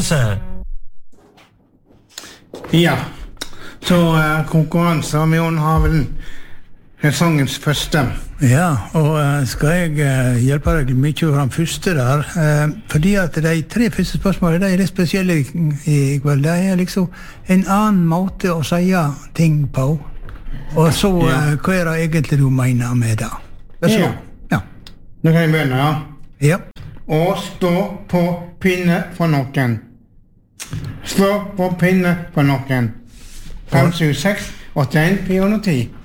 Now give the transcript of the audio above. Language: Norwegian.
konkurranse. Ja, så konkurranse, og vi har vel sangens første. Ja, og skal jeg hjelpe deg mye fra den første der, fordi at de 3 første spørsmålene, de litt spesielle i kveld. Det liksom en annen måte å si ting på. Og så, hva det egentlig du mener med det? Ja. Nå kan jeg begynne, Ja. Å stå på pinne for noen. Stå på pinne for noen. 5, 7, 6, 81, 410.